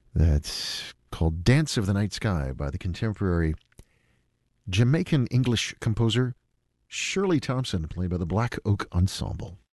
That's called Dance of the Night Sky by the contemporary Jamaican English composer Shirley Thompson, played by the Black Oak Ensemble.